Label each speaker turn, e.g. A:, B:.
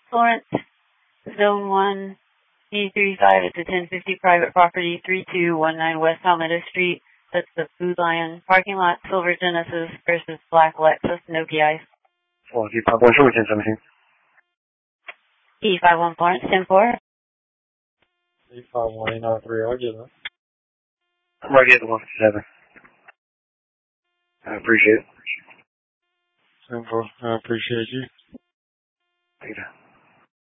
A: Florence, Zone 1, E35 at the 1050 private property, 3219 West Palmetto Street. That's the Food Lion parking lot, Silver Genesis versus Black Lexus, Noki Ice. E51 Florence, 10-4.
B: E51 I'll get it.
C: I'm right at the 157. I appreciate it.
B: 10-4, I appreciate you.
C: Thank you.